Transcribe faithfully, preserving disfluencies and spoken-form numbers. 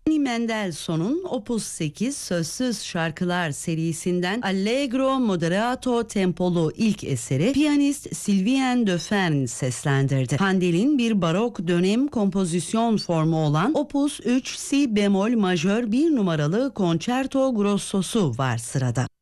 Mendelssohn'un Opus sekiz Sözsüz Şarkılar serisinden Allegro Moderato tempolu ilk eseri piyanist Sylvain Dauphin seslendirdi. Handel'in bir barok dönem kompozisyon formu olan Opus üç Si bemol majör bir numaralı konçerto grossosu var sırada.